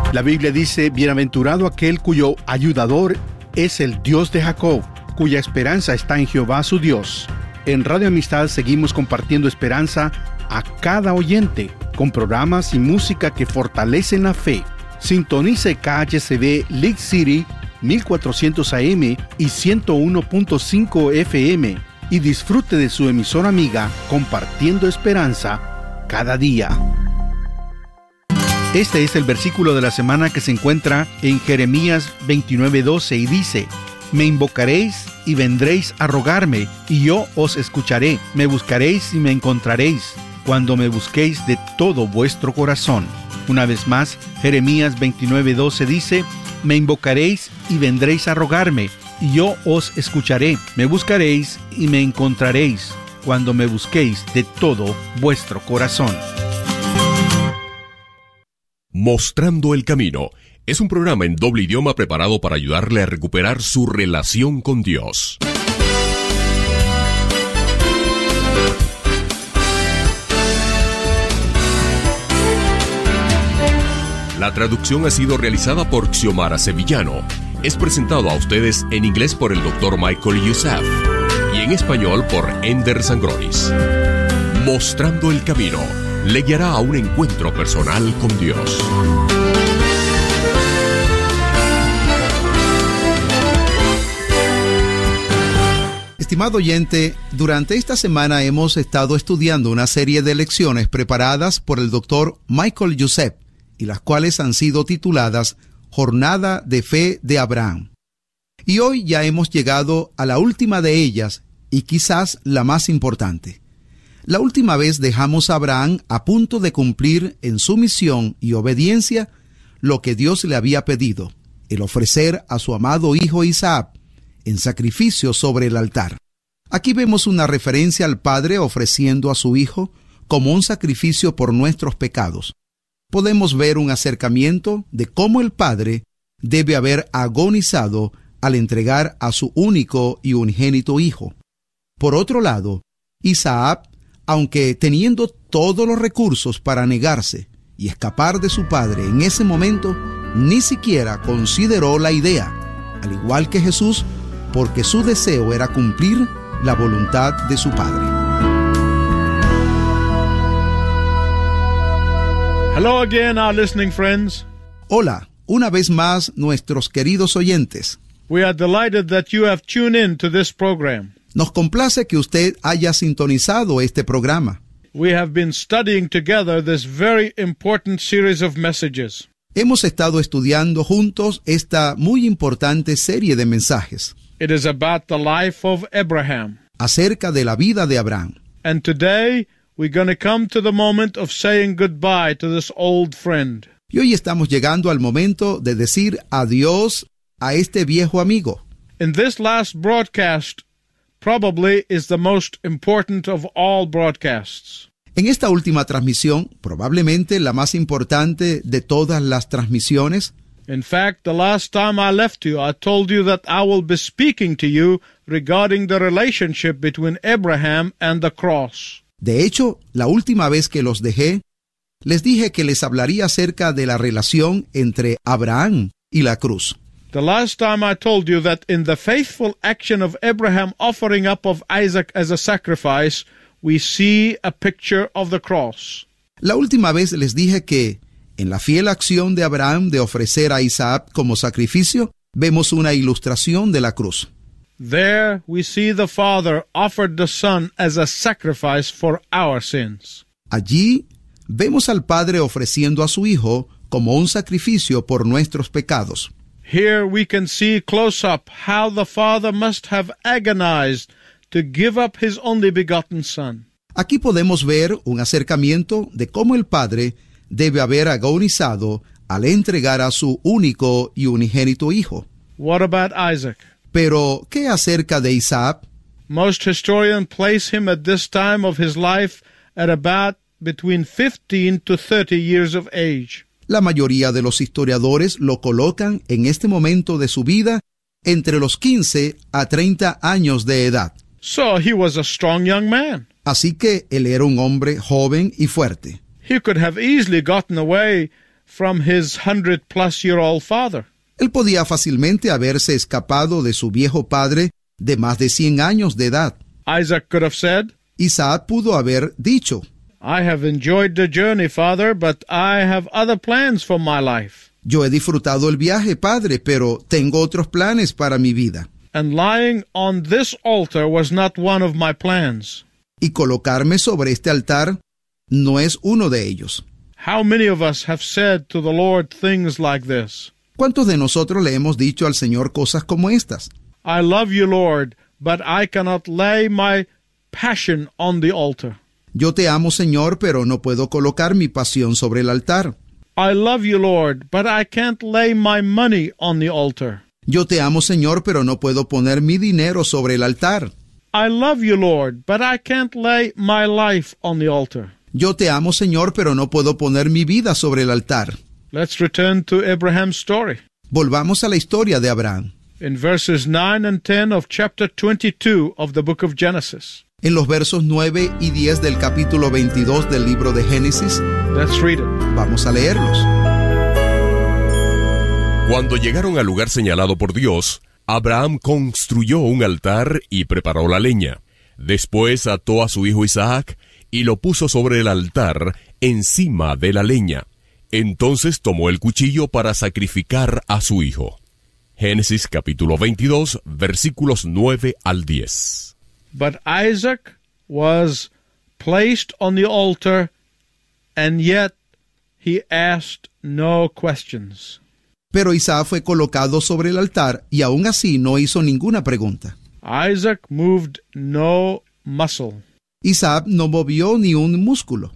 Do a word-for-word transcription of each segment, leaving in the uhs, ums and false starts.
La Biblia dice, bienaventurado aquel cuyo ayudador es el Dios de Jacob, cuya esperanza está en Jehová su Dios. En Radio Amistad seguimos compartiendo esperanza a cada oyente, con programas y música que fortalecen la fe. Sintonice K H C B League City mil cuatrocientos A M y ciento uno punto cinco F M y disfrute de su emisora amiga compartiendo esperanza cada día. Este es el versículo de la semana que se encuentra en Jeremías veintinueve doce y dice: Me invocaréis y vendréis a rogarme, y yo os escucharé. Me buscaréis y me encontraréis, cuando me busquéis de todo vuestro corazón. Una vez más, Jeremías veintinueve doce dice: Me invocaréis y vendréis a rogarme, y yo os escucharé. Me buscaréis y me encontraréis, cuando me busquéis de todo vuestro corazón. Mostrando el Camino es un programa en doble idioma preparado para ayudarle a recuperar su relación con Dios. La traducción ha sido realizada por Xiomara Sevillano. Es presentado a ustedes en inglés por el doctor Michael Youssef y en español por Ender Sangronis. Mostrando el Camino le guiará a un encuentro personal con Dios. Estimado oyente, durante esta semana hemos estado estudiando una serie de lecciones preparadas por el doctor Michael Youssef, y las cuales han sido tituladas Jornada de Fe de Abraham. Y hoy ya hemos llegado a la última de ellas, y quizás la más importante. La última vez dejamos a Abraham a punto de cumplir en su misión y obediencia lo que Dios le había pedido, el ofrecer a su amado hijo Isaac en sacrificio sobre el altar. Aquí vemos una referencia al Padre ofreciendo a su hijo como un sacrificio por nuestros pecados. Podemos ver un acercamiento de cómo el Padre debe haber agonizado al entregar a su único y unigénito hijo. Por otro lado, Isaac, aunque teniendo todos los recursos para negarse y escapar de su padre en ese momento, ni siquiera consideró la idea, al igual que Jesús, porque su deseo era cumplir la voluntad de su padre. Hello again, our listening friends. Hola, una vez más, nuestros queridos oyentes. We are delighted that you have tuned in to this program. Nos complace que usted haya sintonizado este programa. We have been studying together this very important series of messages. Hemos estado estudiando juntos esta muy importante serie de mensajes. It is about the life of Abraham. Acerca de la vida de Abraham. And today we're going to come to the moment of saying goodbye to this old friend. Y hoy estamos llegando al momento de decir adiós a este viejo amigo. In this last broadcast, probably is the most important of all broadcasts. En esta última transmisión, probablemente la más importante de todas las transmisiones. In fact, the last time I left you, I told you that I will be speaking to you regarding the relationship between Abraham and the cross. De hecho, la última vez que los dejé, les dije que les hablaría acerca de la relación entre Abraham y la cruz. The last time I told you that in the faithful action of Abraham offering up of Isaac as a sacrifice, we see a picture of the cross. La última vez les dije que en la fiel acción de Abraham de ofrecer a Isaac como sacrificio, vemos una ilustración de la cruz. There we see the Father offered the Son as a sacrifice for our sins. Allí vemos al Padre ofreciendo a su Hijo como un sacrificio por nuestros pecados. Here we can see close up how the Father must have agonized to give up his only begotten Son. Aquí podemos ver un acercamiento de cómo el Padre debe haber agonizado al entregar a su único y unigénito Hijo. What about Isaac? Pero, ¿qué acerca de Isaac? Most historians place him at this time of his life at about between fifteen to thirty years of age. La mayoría de los historiadores lo colocan en este momento de su vida entre los quince a treinta años de edad. So he was a strong young man. Así que él era un hombre joven y fuerte. He could have easily gotten away from his hundred-plus-year-old father. Él podía fácilmente haberse escapado de su viejo padre de más de cien años de edad. Isaac could have said, Isaac pudo haber dicho, I have enjoyed the journey, father, but I have other plans for my life. yo he disfrutado el viaje, padre, pero tengo otros planes para mi vida. And lying on this altar was not one of my plans. Y colocarme sobre este altar no es uno de ellos. How many of us have said to the Lord things like this? ¿Cuántos de nosotros le hemos dicho al Señor cosas como estas? I love you, Lord, but I cannot lay my passion on the altar. Yo te amo, Señor, pero no puedo colocar mi pasión sobre el altar. I love you, Lord, but I can't lay my money on the altar. Yo te amo, Señor, pero no puedo poner mi dinero sobre el altar. I love you, Lord, but I can't lay my life on the altar. Yo te amo, Señor, pero no puedo poner mi vida sobre el altar. Let's return to Abraham's story. Volvamos a la historia de Abraham. In verses nine and ten of chapter twenty-two of the book of Genesis. En los versos nueve y diez del capítulo veintidós del libro de Génesis, Let's read it. vamos a leerlos. Cuando llegaron al lugar señalado por Dios, Abraham construyó un altar y preparó la leña. Después ató a su hijo Isaac y lo puso sobre el altar encima de la leña. Entonces tomó el cuchillo para sacrificar a su hijo. Génesis capítulo veintidós, versículos nueve al diez. But Isaac was placed on the altar, and yet he asked no questions. Pero Isaac fue colocado sobre el altar y aún así no hizo ninguna pregunta. Isaac moved no muscle. Isaac no movió ni un músculo.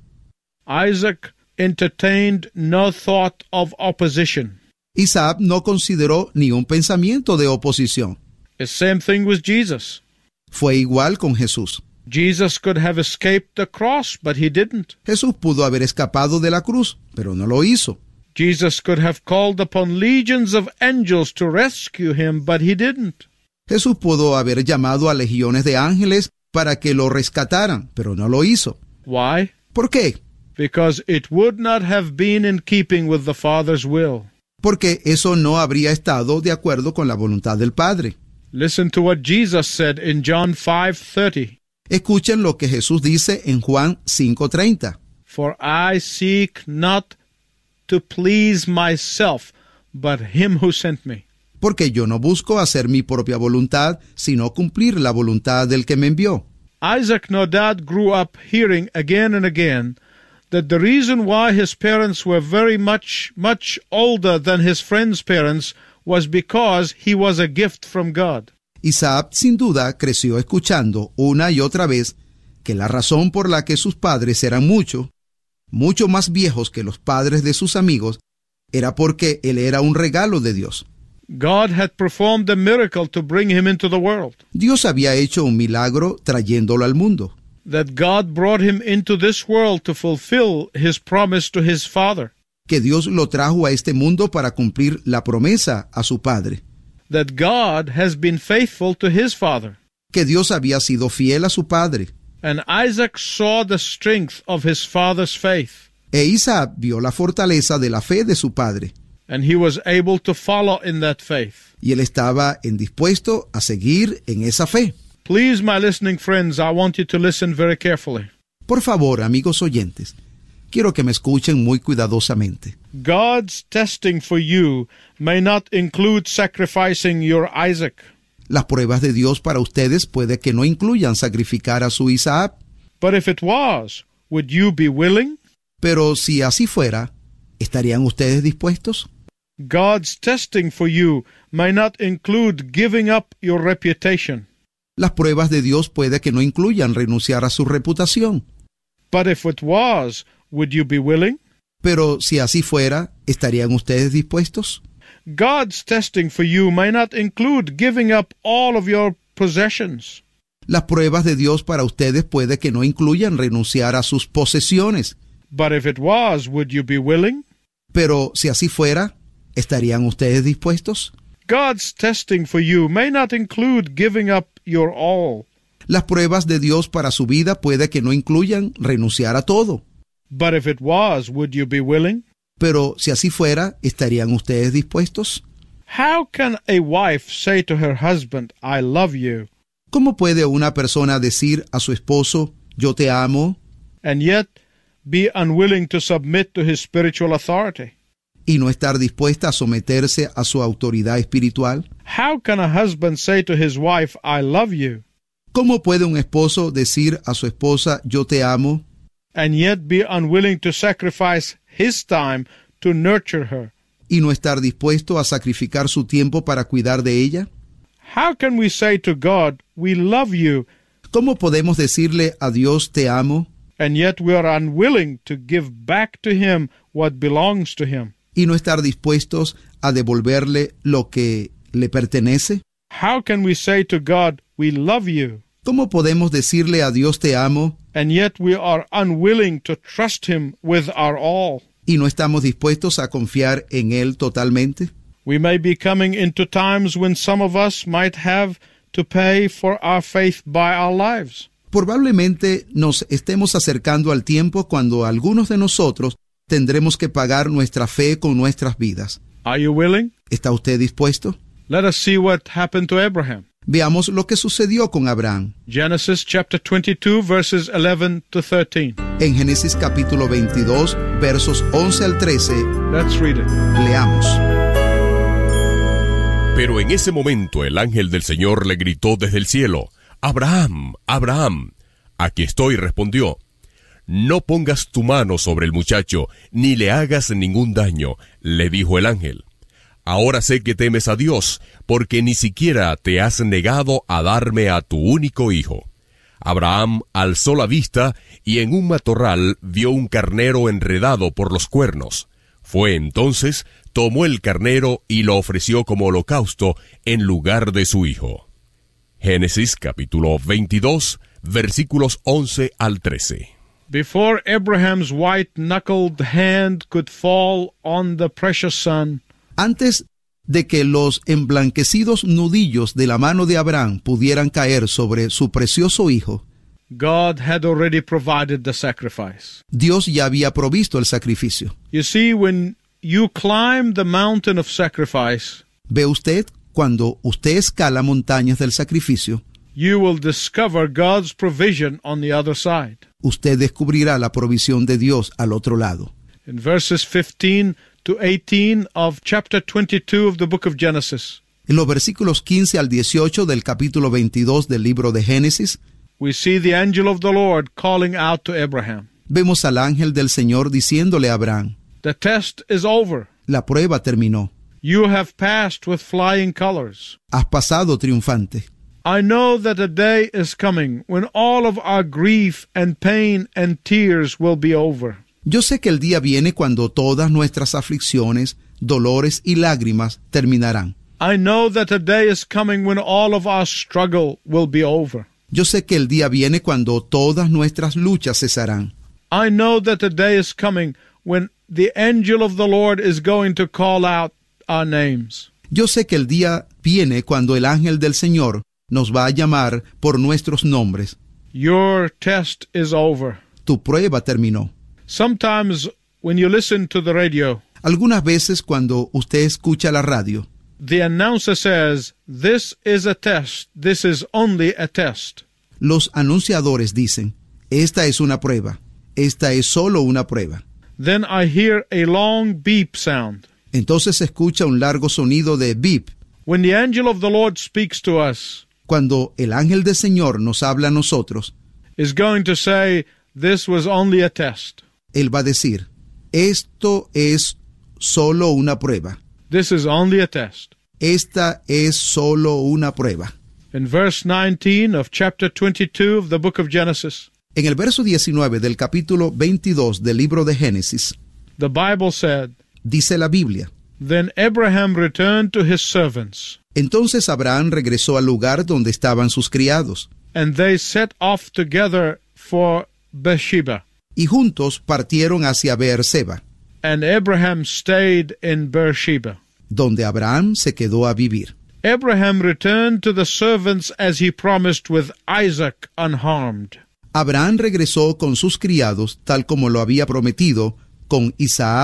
Isaac entertained no thought of opposition. Isaac no consideró ni un pensamiento de oposición. The same thing with Jesus. Fue igual con Jesús. Jesus could have escaped the cross, but he didn't. Jesús pudo haber escapado de la cruz, pero no lo hizo. Jesus could have called upon legions of angels to rescue him, but he didn't. Jesús pudo haber llamado a legiones de ángeles para que lo rescataran, pero no lo hizo. Why? ¿Por qué? Because it would not have been in keeping with the Father's will. Porque eso no habría estado de acuerdo con la voluntad del Padre. Listen to what Jesus said in John five thirty. Escuchen lo que Jesús dice en Juan cinco treinta. For I seek not to please myself, but him who sent me. Porque yo no busco hacer mi propia voluntad, sino cumplir la voluntad del que me envió. Isaac no doubt grew up hearing again and again that the reason why his parents were very much, much older than his friends' parents was because he was a gift from God. Isaac sin duda creció escuchando una y otra vez que la razón por la que sus padres eran mucho, mucho más viejos que los padres de sus amigos, era porque él era un regalo de Dios. God had performed a miracle to bring him into the world. Dios había hecho un milagro trayéndolo al mundo. That God brought him into this world to fulfill his promise to his father. Que Dios lo trajo a este mundo para cumplir la promesa a su padre. That God has been faithful to his father. Que Dios había sido fiel a su padre. And Isaac saw the strength of his father's faith. E Isaac vio la fortaleza de la fe de su padre. And he was able to follow in that faith. Y él estaba en dispuesto a seguir en esa fe. Please, my listening friends, I want you to listen very carefully. Por favor, amigos oyentes, quiero que me escuchen muy cuidadosamente. God's testing for you may not include sacrificing your Isaac. Las pruebas de Dios para ustedes puede que no incluyan sacrificar a su Isaac. But if it was, would you be willing? Pero si así fuera, ¿estarían ustedes dispuestos? God's testing for you may not include giving up your reputation. Las pruebas de Dios puede que no incluyan renunciar a su reputación. But if it was, would you be willing? Pero si así fuera, ¿estarían ustedes dispuestos? God's testing for you may not include giving up all of your possessions. Las pruebas de Dios para ustedes puede que no incluyan renunciar a sus posesiones. But if it was, would you be willing? Pero si así fuera, ¿estarían ustedes dispuestos? God's testing for you may not include giving up your all. Las pruebas de Dios para su vida puede que no incluyan renunciar a todo. But if it was, would you be willing? Pero si así fuera, ¿estarían ustedes dispuestos? How can a wife say to her husband, I love you, ¿Cómo puede una persona decir a su esposo, yo te amo, and yet be unwilling to submit to his spiritual authority? y no estar dispuesta a someterse a su autoridad espiritual? How can a husband say to his wife, I love you, ¿Cómo puede un esposo decir a su esposa, yo te amo, and yet be unwilling to sacrifice his time to nurture her? y no estar dispuesto a sacrificar su tiempo para cuidar de ella? How can we say to God, we love you, ¿Cómo podemos decirle a Dios te amo, and yet we are unwilling to give back to him what belongs to him? y no estar dispuestos a devolverle lo que le pertenece? How can we say to God, we love you, ¿Cómo podemos decirle a Dios te amo, and yet we are unwilling to trust him with our all? y no estamos dispuestos a confiar en Él totalmente? We may be coming into times when some of us might have to pay for our faith by our lives. Probablemente nos estemos acercando al tiempo cuando algunos de nosotros tendremos que pagar nuestra fe con nuestras vidas. Are you willing? ¿Está usted dispuesto? Let us see what happened to Abraham. Veamos lo que sucedió con Abraham. Genesis chapter twenty-two, verses eleven to thirteen. En Génesis capítulo veintidós, versos once al trece, Let's read it. leamos. Pero en ese momento el ángel del Señor le gritó desde el cielo, «Abraham, Abraham». «Aquí estoy», respondió. «No pongas tu mano sobre el muchacho, ni le hagas ningún daño», le dijo el ángel. «Ahora sé que temes a Dios, porque ni siquiera te has negado a darme a tu único hijo». Abraham alzó la vista y en un matorral vio un carnero enredado por los cuernos. Fue entonces, tomó el carnero y lo ofreció como holocausto en lugar de su hijo. Génesis capítulo veintidós, versículos once al trece. Before Abraham's white-knuckled hand could fall on the precious son, Antes de que los emblanquecidos nudillos de la mano de Abraham pudieran caer sobre su precioso hijo, God had already provided the sacrifice. Dios ya había provisto el sacrificio. You see, when you climb the mountain of sacrifice, ¿Ve usted? Cuando usted escala montañas del sacrificio, you will discover God's provision on the other side. usted descubrirá la provisión de Dios al otro lado. In verses fifteen to eighteen of chapter twenty-two of the book of Genesis, En los versículos quince al dieciocho del capítulo veintidós del libro de Génesis, we see the angel of the Lord calling out to Abraham. vemos al ángel del Señor diciéndole a Abraham, The test is over. la prueba terminó, You have passed with flying colors. has pasado triunfante. I know that a day is coming when all of our grief and pain and tears will be over. Yo sé que el día viene cuando todas nuestras aflicciones, dolores y lágrimas terminarán. I know that a day is coming when all of our struggle will be over. Yo sé que el día viene cuando todas nuestras luchas cesarán. I know that a day is coming when the angel of the Lord is going to call out our names. Yo sé que el día viene cuando el ángel del Señor nos va a llamar por nuestros nombres. Your test is over. Tu prueba terminó. Sometimes when you listen to the radio, Algunas veces cuando usted escucha la radio, the announcer says, this is a test, this is only a test. los anunciadores dicen, esta es una prueba, esta es solo una prueba. Then I hear a long beep sound. Entonces se escucha un largo sonido de bip. When the angel of the Lord speaks to us, Cuando el ángel del Señor nos habla a nosotros, is going to say, this was only a test. Él va a decir, esto es solo una prueba. This is only a test. Esta es solo una prueba. In verse nineteen of chapter twenty-two of the book of Genesis, En el verso diecinueve del capítulo veintidós del libro de Génesis, the Bible said, dice la Biblia, Then Abraham returned to his servants, entonces Abraham regresó al lugar donde estaban sus criados, and they set off together for Beersheba. y juntos partieron hacia Beerseba, And Abraham stayed in Beersheba. donde Abraham se quedó a vivir. Abraham returned to the servants as he promised, with Isaac unharmed. Abraham regresó con sus criados tal como lo había prometido, con Isaac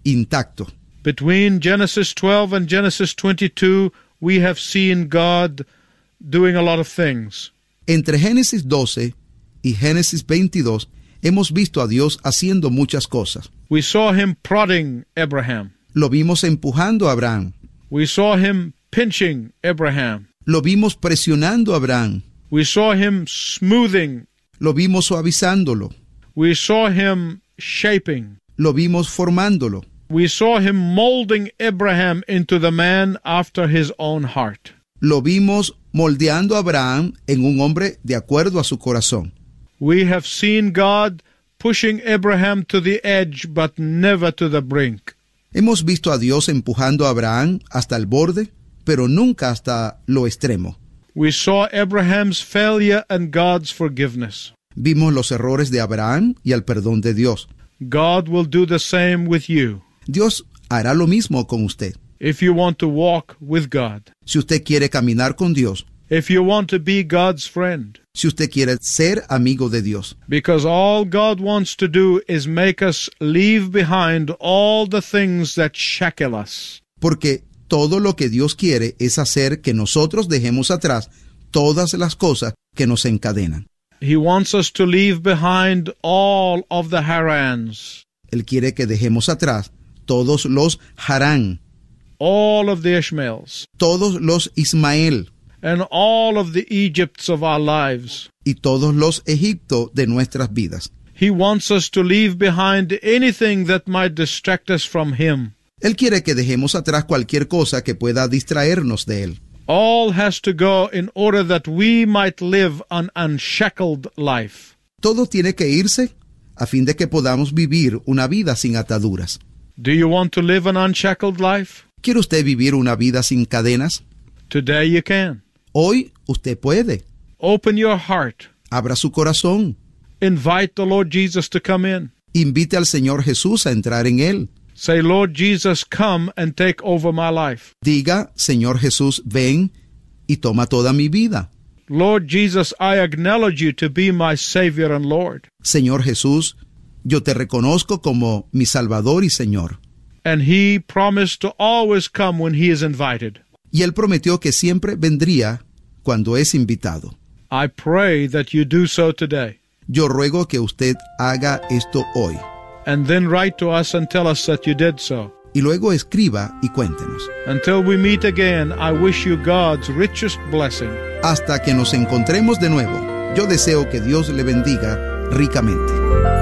intacto. Between Genesis twelve and Genesis twenty-two, we have seen God doing a lot of things. Entre Génesis doce y Génesis veintidós hemos visto a Dios haciendo muchas cosas. We saw him prodding Abraham. Lo vimos empujando a Abraham. We saw him pinching Abraham. Lo vimos presionando a Abraham. We saw him smoothing. Lo vimos suavizándolo. We saw him shaping. Lo vimos formándolo. We saw him molding Abraham into the man after his own heart. Lo vimos moldeando a Abraham en un hombre de acuerdo a su corazón. We have seen God pushing Abraham to the edge, but never to the brink. Hemos visto a Dios empujando a Abraham hasta el borde, pero nunca hasta lo extremo. We saw Abraham's failure and God's forgiveness. Vimos los errores de Abraham y el perdón de Dios. God will do the same with you. Dios hará lo mismo con usted. If you want to walk with God. Si usted quiere caminar con Dios. If you want to be God's friend. Si usted quiere ser amigo de Dios. Because all God wants to do is make us leave behind all the things that shackle us. Porque todo lo que Dios quiere es hacer que nosotros dejemos atrás todas las cosas que nos encadenan. He wants us to leave behind all of the Harans. Él quiere que dejemos atrás todos los Harán. All of the Ishmaels. Todos los Ismael. And all of the Egypts of our lives. Y todos los Egipto de nuestras vidas. He wants us to leave behind anything that might distract us from Him. Él quiere que dejemos atrás cualquier cosa que pueda distraernos de Él. All has to go in order that we might live an unshackled life. Todo tiene que irse a fin de que podamos vivir una vida sin ataduras. Do you want to live an unshackled life? ¿Quiere usted vivir una vida sin cadenas? Today you can. Hoy usted puede. Open your heart. Abra su corazón. Invite the Lord Jesus to come in. Invite al Señor Jesús a entrar en él. Say, Lord Jesus, come and take over my life. Diga, Señor Jesús, ven y toma toda mi vida. Lord Jesus, I acknowledge you to be my Savior and Lord. Señor Jesús, yo te reconozco como mi Salvador y Señor. And He promised to always come when He is invited. Y Él prometió que siempre vendría cuando es invitado. I pray that you do so today. Yo ruego que usted haga esto hoy. And then write to us and tell us that you did so. Y luego escriba y cuéntenos. Until we meet again, I wish you God's richest blessing. Hasta que nos encontremos de nuevo, yo deseo que Dios le bendiga ricamente.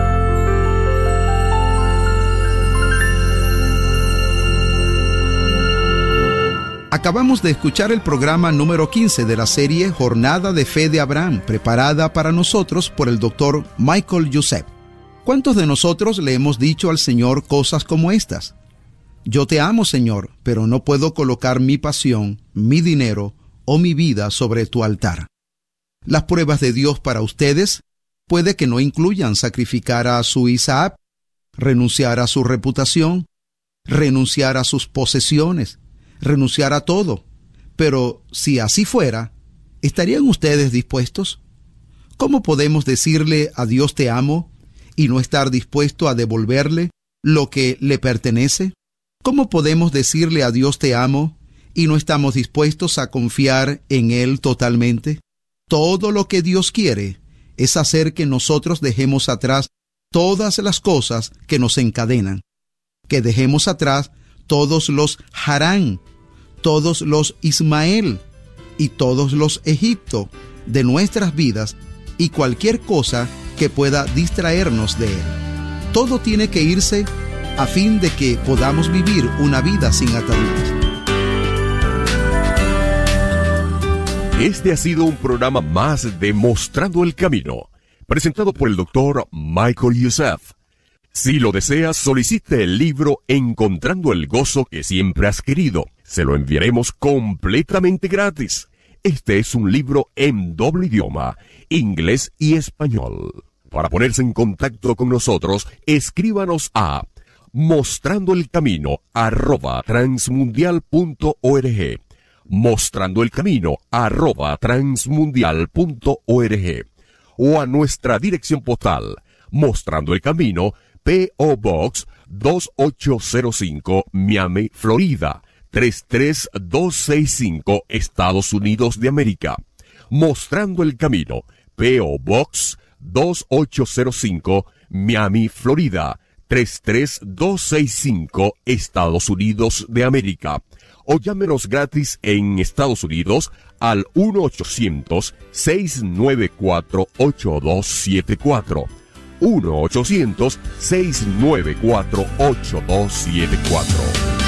Acabamos de escuchar el programa número quince de la serie Jornada de Fe de Abraham, preparada para nosotros por el doctor Michael Youssef. ¿Cuántos de nosotros le hemos dicho al Señor cosas como estas? Yo te amo, Señor, pero no puedo colocar mi pasión, mi dinero o mi vida sobre tu altar. Las pruebas de Dios para ustedes puede que no incluyan sacrificar a su Isaac, renunciar a su reputación, renunciar a sus posesiones, renunciar a todo. Pero si así fuera, ¿estarían ustedes dispuestos? ¿Cómo podemos decirle a Dios te amo y no estar dispuesto a devolverle lo que le pertenece? ¿Cómo podemos decirle a Dios te amo y no estamos dispuestos a confiar en Él totalmente? Todo lo que Dios quiere es hacer que nosotros dejemos atrás todas las cosas que nos encadenan, que dejemos atrás todos los Harán, todos los Ismael y todos los Egipto de nuestras vidas y cualquier cosa que pueda distraernos de Él. Todo tiene que irse a fin de que podamos vivir una vida sin ataduras. Este ha sido un programa más de Mostrando el Camino, presentado por el doctor Michael Youssef. Si lo deseas, solicite el libro Encontrando el Gozo que siempre has querido. Se lo enviaremos completamente gratis. Este es un libro en doble idioma, inglés y español. Para ponerse en contacto con nosotros, escríbanos a mostrando el camino arroba transmundial punto org, mostrando el camino arroba transmundial punto org, o a nuestra dirección postal, Mostrando el Camino, P O Box dos ocho cero cinco, Miami, Florida, tres tres dos seis cinco, Estados Unidos de América. Mostrando el Camino, P O Box dos ocho cero cinco, Miami, Florida, tres tres dos seis cinco, Estados Unidos de América. O llámenos gratis en Estados Unidos al uno ochocientos, seis nueve cuatro, ocho dos siete cuatro. uno ochocientos, seis nueve cuatro, ocho dos siete cuatro.